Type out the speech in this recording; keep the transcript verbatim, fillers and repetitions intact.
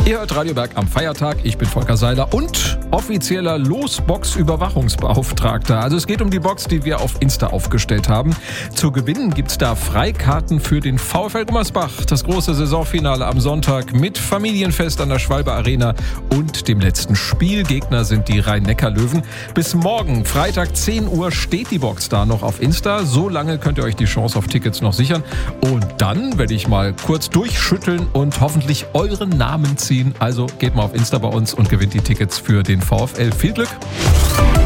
Ihr hört Radio Berg am Feiertag. Ich bin Volker Seiler und offizieller Losbox-Überwachungsbeauftragter. Also es geht um die Box, die wir auf Insta aufgestellt haben. Zu gewinnen gibt's da Freikarten für den VfL Gummersbach. Das große Saisonfinale am Sonntag mit Familienfest an der Schwalbe Arena und dem letzten Spiel. Gegner sind die Rhein-Neckar-Löwen. Bis morgen, Freitag zehn Uhr, steht die Box da noch auf Insta. So lange könnt ihr euch die Chance auf Tickets noch sichern. Und dann werde ich mal kurz durchschütteln und hoffentlich euren Namen ziehen. Also geht mal auf Insta bei uns und gewinnt die Tickets für den VfL. Viel Glück!